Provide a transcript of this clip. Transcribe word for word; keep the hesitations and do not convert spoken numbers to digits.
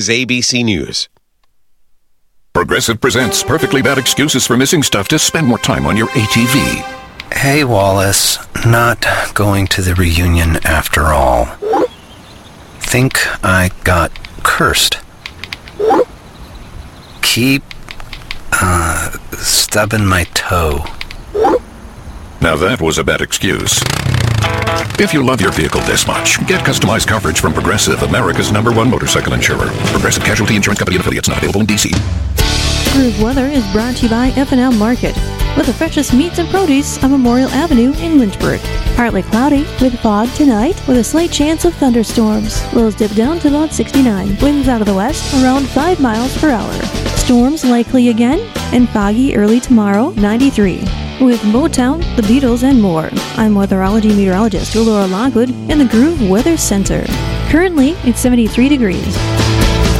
A B C News. Progressive presents Perfectly Bad Excuses for Missing Stuff to Spend More Time on Your A T V. Hey, Wallace. Not going to the reunion after all. Think I got cursed. Keep, uh, stubbing my toe. Now that was a bad excuse. If you love your vehicle this much, get customized coverage from Progressive, America's number one motorcycle insurer. Progressive Casualty Insurance Company and affiliates, not available in D C. Groove Weather is brought to you by F and M Market, with the freshest meats and produce on Memorial Avenue in Lynchburg. Partly cloudy with fog tonight, with a slight chance of thunderstorms. Lows dip down to about sixty-nine. Winds out of the west around five miles per hour. Storms likely again, and foggy early tomorrow, ninety-three. With Motown, the Beatles, and more. I'm weatherology meteorologist Laura Lockwood in the Groove Weather Center. Currently, it's seventy-three degrees.